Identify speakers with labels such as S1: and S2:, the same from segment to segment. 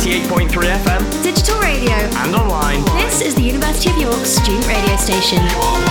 S1: 98.3 FM,
S2: digital radio,
S1: and online.
S2: This is the University of York student radio station.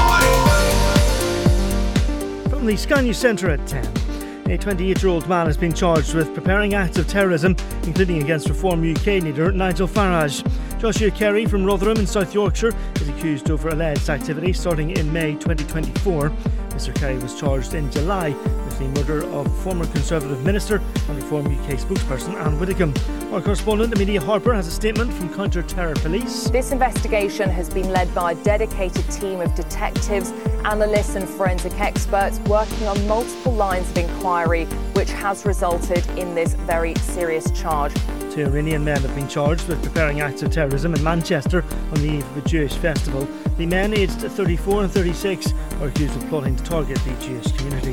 S3: From the Sky News Centre at 10. A 28-year-old man has been charged with preparing acts of terrorism, including against Reform UK leader Nigel Farage. Joshua Kerry from Rotherham in South Yorkshire is accused over alleged activity starting in May 2024. Mr Kerry was charged in July with the murder of former Conservative Minister and Reform UK spokesperson Anne Widdecombe. Our correspondent Amelia Harper has a statement from Counter-Terror Police.
S4: This investigation has been led by a dedicated team of detectives, analysts and forensic experts working on multiple lines of inquiry, which has resulted in this very serious charge.
S3: Two Iranian men have been charged with preparing acts of terrorism in Manchester on the eve of a Jewish festival. The men, aged 34 and 36, are accused of plotting to target the Jewish community.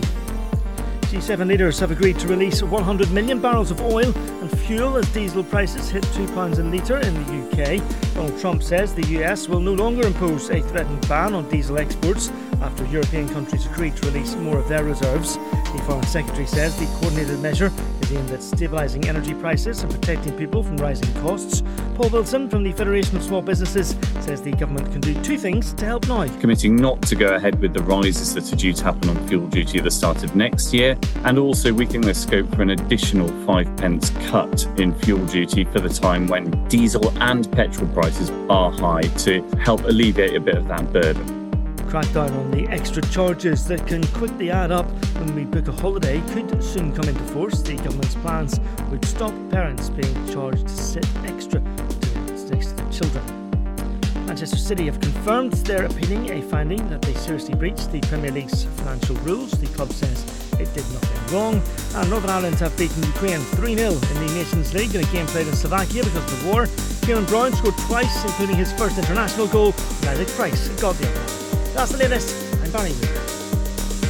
S3: G7 leaders have agreed to release 100 million barrels of oil and fuel as diesel prices hit £2 a litre in the UK. Donald Trump says the US will no longer impose a threatened ban on diesel exports after European countries agreed to release more of their reserves. The Foreign Secretary says the coordinated measure is aimed at stabilising energy prices and protecting people from rising costs. Paul Wilson from the Federation of Small Businesses says the government can do two things to help now.
S5: Committing not to go ahead with the rises that are due to happen on fuel duty at the start of next year, and also we think there's scope for an additional 5p cut in fuel duty for the time when diesel and petrol prices are high to help alleviate a bit of that burden.
S3: Crackdown on the extra charges that can quickly add up when we book a holiday could soon come into force. The government's plans would stop parents being charged to sit extra next to their children. Manchester City have confirmed they're appealing a finding that they seriously breached the Premier League's financial rules. The club says it did nothing wrong. And Northern Ireland have beaten Ukraine 3-0 in the Nations League in a game played in Slovakia because of the war. Kieran Brown scored twice, including his first international goal, and Isaac Price got the other. That's the latest. I'm Barry Weir.